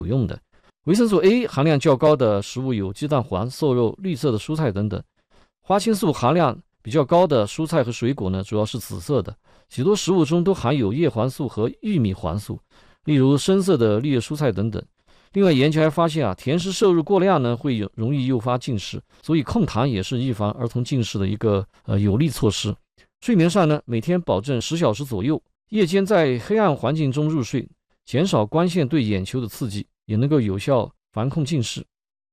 有用的。维生素 A 含量较高的食物有鸡蛋黄、瘦肉、绿色的蔬菜等等。花青素含量比较高的蔬菜和水果呢，主要是紫色的，许多食物中都含有叶黄素和玉米黄素，例如深色的绿叶蔬菜等等。另外，研究还发现甜食摄入过量呢，会容易诱发近视，所以控糖也是预防儿童近视的一个有力措施。睡眠上呢，每天保证10小时左右，夜间在黑暗环境中入睡，减少光线对眼球的刺激，也能够有效防控近视。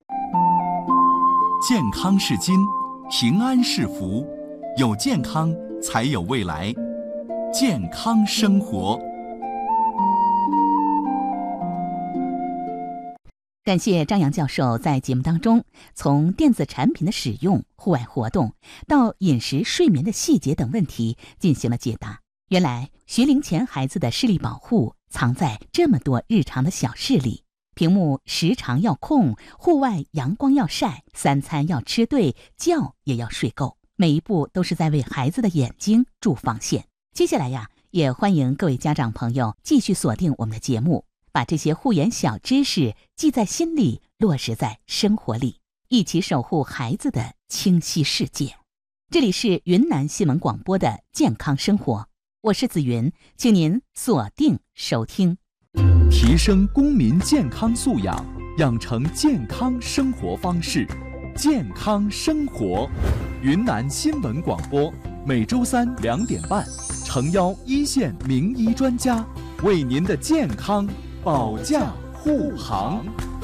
健康是金，平安是福，有健康才有未来。健康生活。 感谢张扬教授在节目当中从电子产品的使用、户外活动到饮食、睡眠的细节等问题进行了解答。原来学龄前孩子的视力保护藏在这么多日常的小事里，屏幕时长要控，户外阳光要晒，3餐要吃对，觉也要睡够，每一步都是在为孩子的眼睛筑防线。接下来呀，也欢迎各位家长朋友继续锁定我们的节目，把这些护眼小知识记在心里，落实在生活里，一起守护孩子的清晰世界。这里是云南新闻广播的健康生活，我是紫云，请您锁定收听。 提升公民健康素养，养成健康生活方式。健康生活，云南新闻广播，每周3 2点半，诚邀一线名医专家，为您的健康保驾护航。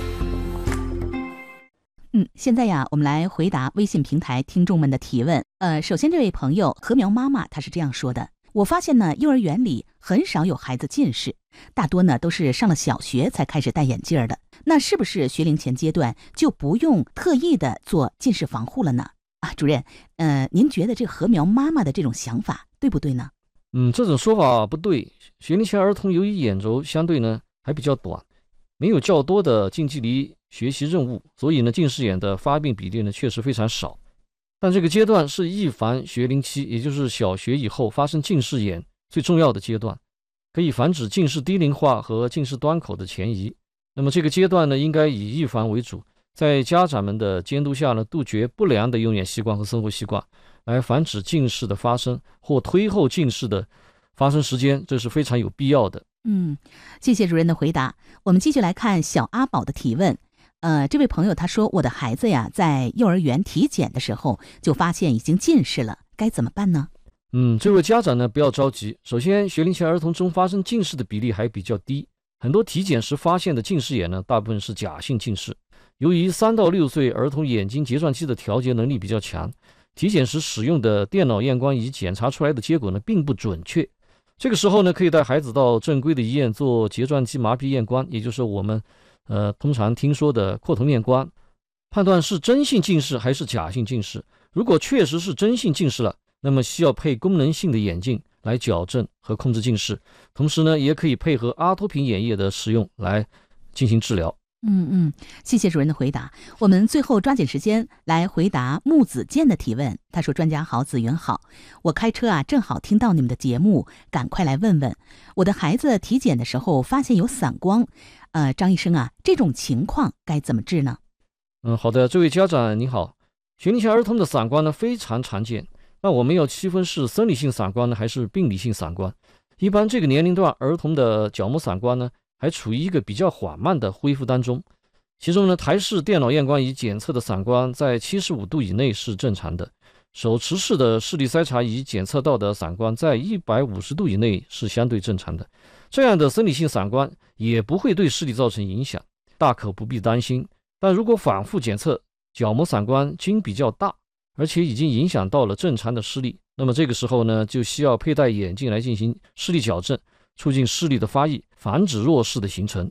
现在呀，我们来回答微信平台听众们的提问。首先这位朋友禾苗妈妈她是这样说的：我发现呢，幼儿园里很少有孩子近视，大多呢都是上了小学才开始戴眼镜的。那是不是学龄前阶段就不用特意的做近视防护了呢？主任，您觉得这禾苗妈妈的这种想法对不对呢？ 这种说法不对。学龄前儿童由于眼轴相对呢还比较短，没有较多的近距离学习任务，所以呢近视眼的发病比例呢确实非常少。但这个阶段是预防学龄期，也就是小学以后发生近视眼最重要的阶段，可以防止近视低龄化和近视端口的前移。那么这个阶段呢，应该以预防为主，在家长们的监督下呢，杜绝不良的用眼习惯和生活习惯，来防止近视的发生或推后近视的发生时间，这是非常有必要的。 谢谢主任的回答。我们继续来看小阿宝的提问。这位朋友他说，我的孩子呀，在幼儿园体检的时候就发现已经近视了，该怎么办呢？ 这位家长呢不要着急。首先，学龄前儿童中发生近视的比例还比较低，很多体检时发现的近视眼呢，大部分是假性近视。由于3到6岁儿童眼睛睫状肌的调节能力比较强，体检时使用的电脑验光仪检查出来的结果呢并不准确。这个时候呢，可以带孩子到正规的医院做睫状肌麻痹验光，也就是我们通常听说的扩瞳验光，判断是真性近视还是假性近视。如果确实是真性近视了，那么需要配功能性的眼镜来矫正和控制近视，同时呢，也可以配合阿托品眼液的使用来进行治疗。 谢谢主任的回答。我们最后抓紧时间来回答木子健的提问。他说：专家好，紫云好，我开车正好听到你们的节目，赶快来问问，我的孩子体检的时候发现有散光，张医生这种情况该怎么治呢？ 好的，这位家长你好。学龄前儿童的散光呢非常常见，那我们要区分是生理性散光呢还是病理性散光。一般这个年龄段儿童的角膜散光呢还处于一个比较缓慢的恢复当中，其中呢，台式电脑验光仪检测的散光在75度以内是正常的，手持式的视力筛查仪检测到的散光在150度以内是相对正常的。这样的生理性散光也不会对视力造成影响，大可不必担心。但如果反复检测角膜散光均比较大，而且已经影响到了正常的视力，那么这个时候呢，就需要佩戴眼镜来进行视力矫正，促进视力的发育，防止弱视的形成。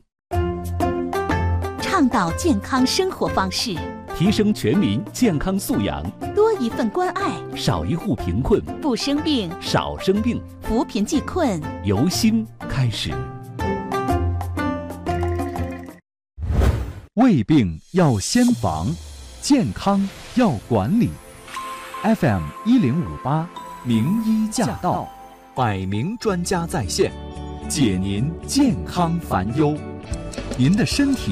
倡导健康生活方式， 提升全民健康素养， 多一份关爱， 少一户贫困， 不生病， 少生病， 扶贫济困， 由心开始。 胃病要先防，健康要管理。FM 1058名医驾到，100名专家在线，解您健康烦忧。您的身体